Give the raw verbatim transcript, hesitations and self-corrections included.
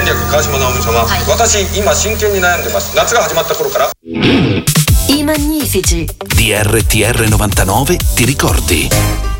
戦略川島直美様、はい、私今真剣に悩んでます。夏が始まった頃から。 I Magnifici di R T R novantanove, ti ricordi?